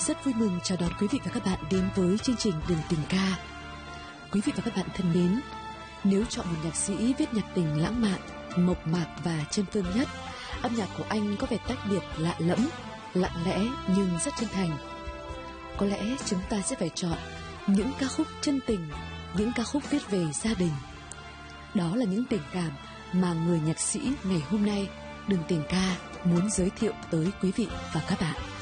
Rất vui mừng chào đón quý vị và các bạn đến với chương trình Đường Tình Ca. Quý vị và các bạn thân mến, nếu chọn một nhạc sĩ viết nhạc tình lãng mạn, mộc mạc và chân phương nhất, âm nhạc của anh có vẻ tách biệt lạ lẫm, lặng lẽ nhưng rất chân thành. Có lẽ chúng ta sẽ phải chọn những ca khúc chân tình, những ca khúc viết về gia đình. Đó là những tình cảm mà người nhạc sĩ ngày hôm nay Đường Tình Ca muốn giới thiệu tới quý vị và các bạn.